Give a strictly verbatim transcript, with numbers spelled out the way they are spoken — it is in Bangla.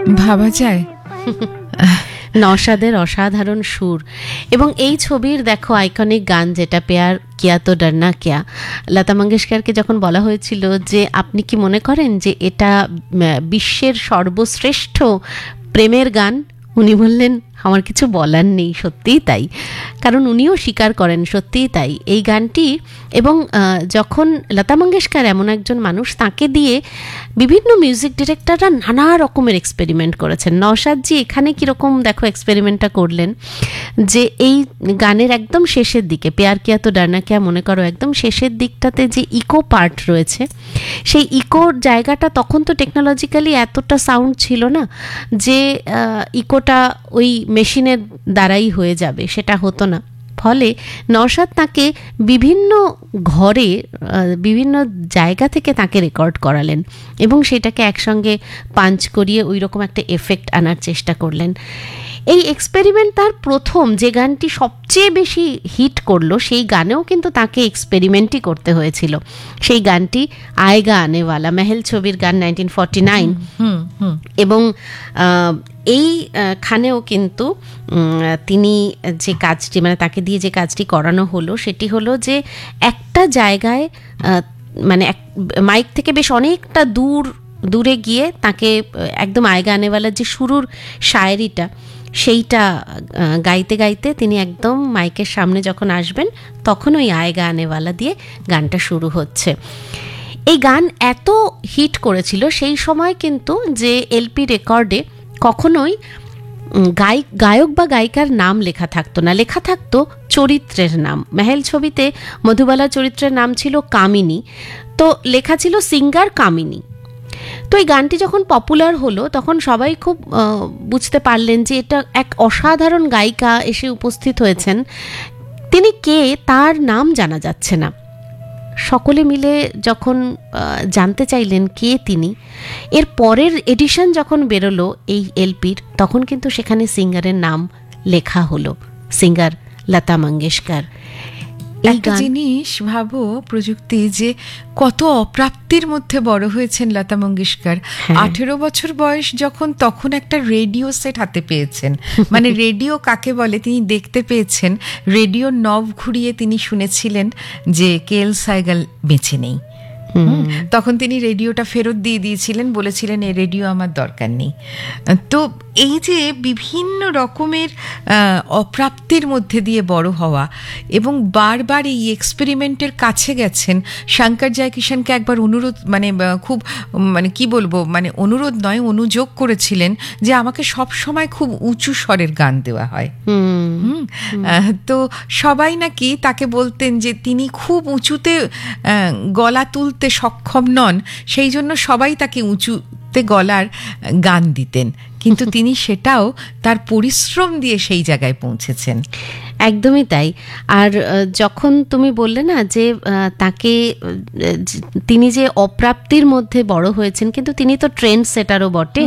ভাবা যায়। নওশাদের অসাধারণ সুর এবং এই ছবির দেখো আইকনিক গান যেটা প্যার কিয়া তো ডরনা কিয়া, লতা মঙ্গেশকরকে যখন বলা হয়েছিল যে আপনি কি মনে করেন যে এটা বিশ্বের সর্বশ্রেষ্ঠ প্রেমের গান, উনি বললেন আমার কিছু বলার নেই। সত্যিই তাই, কারণ উনিও স্বীকার করেন সত্যিই তাই এই গানটি। এবং যখন লতা মঙ্গেশকর এমন একজন মানুষ, তাকে দিয়ে বিভিন্ন মিউজিক ডিরেক্টররা নানা রকমের এক্সপেরিমেন্ট করেছেন। নওশাদজি এখানে কীরকম দেখো এক্সপেরিমেন্টটা করলেন যে এই গানের একদম শেষের দিকে, প্যার কিয়া তো ডরনা কিয়া মনে করো একদম শেষের দিকটাতে যে ইকো পার্ট রয়েছে, সেই ইকোর জায়গাটা তখন তো টেকনোলজিক্যালি এতটা সাউন্ড ছিল না যে ইকোটা ওই মেশিনের দ্বারাই হয়ে যাবে, সেটা হতো না। ফলে নওশাদ তাকে বিভিন্ন ঘরে বিভিন্ন জায়গা থেকে তাকে রেকর্ড করালেন এবং সেটাকে একসঙ্গে পাঞ্চ করিয়ে ওই রকম একটা এফেক্ট আনার চেষ্টা করলেন। এই এক্সপেরিমেন্ট তার প্রথম যে গানটি সবচেয়ে বেশি হিট করলো, সেই গানেও কিন্তু তাকে এক্সপেরিমেন্টই করতে হয়েছিল। সেই গানটি আয়েগা আনেওয়ালা, মেহেল ছবির গান নাইনটিন ফর্টি নাইন। এবং এইখানেও কিন্তু তিনি যে কাজটি, মানে তাকে দিয়ে যে কাজটি করানো হলো সেটি হলো যে একটা জায়গায় মানে মাইক থেকে বেশ অনেকটা দূর দূরে গিয়ে তাকে একদম আয়েগা আনেওয়ালার যে শুরুর শায়েরিটা সেইটা গাইতে গাইতে তিনি একদম মাইকের সামনে যখন আসবেন তখন ওই আয়েগা আনেওয়ালা দিয়ে গানটা শুরু হচ্ছে। এই গান এত হিট করেছিল সেই সময় কিন্তু যে এলপি রেকর্ডে কখনোই গায়ক গায়ক বা গায়িকার নাম লেখা থাকতো না, লেখা থাকতো চরিত্রের নাম। মেহেল ছবিতে মধুবালা চরিত্রের নাম ছিল কামিনী, তো লেখা ছিল সিঙ্গার কামিনী। তো এই গানটি যখন পপুলার হলো তখন সবাই খুব বুঝতে পারলেন যে এটা এক অসাধারণ গায়িকা এসে উপস্থিত হয়েছেন, তিনি কে তার নাম জানা যাচ্ছে না। সকলে মিলে যখন জানতে চাইলেন কে তিনি, এর পরের এডিশন যখন বেরোলো এই এলপির, তখন কিন্তু সেখানে সিঙ্গারের নাম লেখা হলো, সিঙ্গার লতা মঙ্গেশকর। একটা জিনিস ভাবো প্রযুক্তি, যে কত অপ্রাপ্তির মধ্যে বড় হয়েছেন লতা মঙ্গেশকর। আঠেরো বছর বয়স যখন, তখন একটা রেডিও সেট হাতে পেয়েছেন, মানে রেডিও কাকে বলে তিনি দেখতে পেয়েছেন। রেডিও নব ঘুরিয়ে তিনি শুনেছিলেন যে কে এল সাইগাল বেঁচে নেই। তখন তিনি রেডিওটা ফেরত দিয়ে দিয়েছিলেন, বলেছিলেন এই রেডিও আমার দরকার নেই। তো এই যে বিভিন্ন রকমের অপ্রাপ্তির মধ্যে দিয়ে বড় হওয়া এবং বারবার এই এক্সপেরিমেন্টের কাছে গেছেন। শঙ্কর জয়কিশনকে একবার অনুরোধ, মানে খুব মানে কি বলবো, মানে অনুরোধ নয় অনুযোগ করেছিলেন যে আমাকে সব সময় খুব উঁচু স্বরের গান দেওয়া হয়। হুম তো সবাই নাকি তাকে বলতেন যে তিনি খুব উঁচুতে গলা তুলতে সক্ষম নন, সেই জন্য সবাই তাকে উঁচুতে গলার গান দিতেন, কিন্তু তিনি সেটাও তার পরিশ্রম দিয়ে সেই জায়গায় পৌঁছেছেন। একদমই তাই। আর যখন তুমি বললে না যে তাকে, তিনি যে অপ্রাপ্তির মধ্যে বড় হয়েছেন, কিন্তু তিনি তো ট্রেন্ড সেটারও বটে।